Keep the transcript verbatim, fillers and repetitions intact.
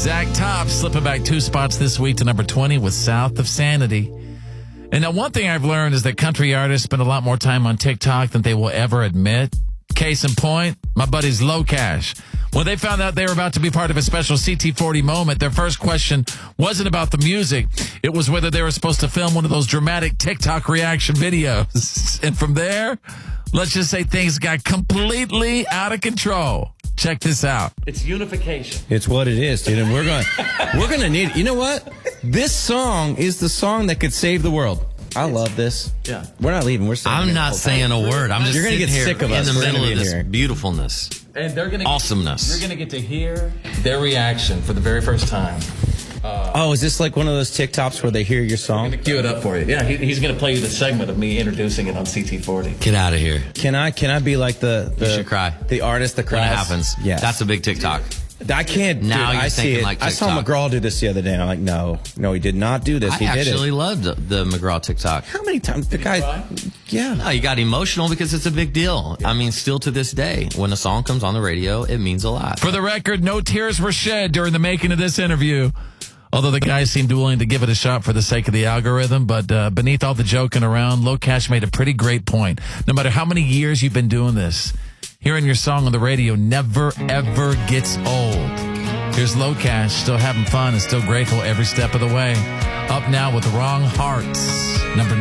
Zach Top slipping back two spots this week to number twenty with South of Sanity. And now one thing I've learned is that country artists spend a lot more time on TikTok than they will ever admit. Case in point, my buddies Low Cash. When they found out they were about to be part of a special C T forty moment, their first question wasn't about the music. It was whether they were supposed to film one of those dramatic TikTok reaction videos. And from there, let's just say things got completely out of control. Check this out. It's unification. It's what it is, dude. And we're going we're going to need, you know what? This song is the song that could save the world. I love this. Yeah. We're not leaving. We're staying. I'm not saying a word. I'm just You're gonna sitting get here sick of us. in the We're middle gonna of be this here. beautifulness. And they're gonna Awesomeness. You're gonna get to hear their reaction for the very first time. Uh, oh, is this like one of those TikToks where they hear your song? I'm gonna cue it up for you. Yeah, he, he's gonna play you the segment of me introducing it on C T forty. Get out of here. Can I? Can I be like the? the You should cry. The artist that cries. When it happens. Yeah, That's a big TikTok. I can't. Now dude, you're I see thinking it. like I saw TikTok. McGraw do this the other day, and I'm like, no, no, he did not do this. I he did actually it. loved the McGraw TikTok. How many times the guy? Yeah. No, you got emotional because it's a big deal. I mean, still to this day, when a song comes on the radio, it means a lot. For the record, no tears were shed during the making of this interview. Although the guys seemed willing to give it a shot for the sake of the algorithm. But uh, beneath all the joking around, Low Cash made a pretty great point. No matter how many years you've been doing this, hearing your song on the radio never, ever gets old. Here's Low Cash, still having fun and still grateful every step of the way. Up now with Wrong Hearts, number